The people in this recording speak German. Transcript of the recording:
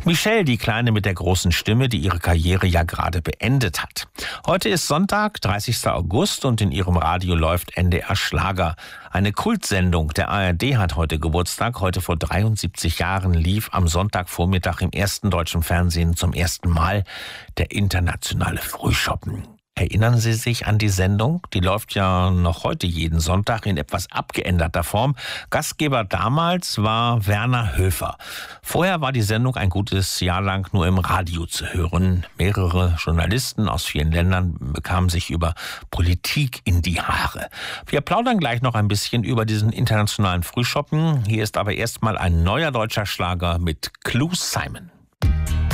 Michelle, die Kleine mit der großen Stimme, die ihre Karriere ja gerade beendet hat. Heute ist Sonntag, 30. August und in ihrem Radio läuft NDR Schlager. Eine Kultsendung der ARD hat heute Geburtstag. Heute vor 73 Jahren lief am Sonntagvormittag im ersten deutschen Fernsehen zum ersten Mal der internationale Frühschoppen. Erinnern Sie sich an die Sendung? Die läuft ja noch heute jeden Sonntag in etwas abgeänderter Form. Gastgeber damals war Werner Höfer. Vorher war die Sendung ein gutes Jahr lang nur im Radio zu hören. Mehrere Journalisten aus vielen Ländern bekamen sich über Politik in die Haare. Wir plaudern gleich noch ein bisschen über diesen internationalen Frühschoppen. Hier ist aber erstmal ein neuer deutscher Schlager mit Clue Simon.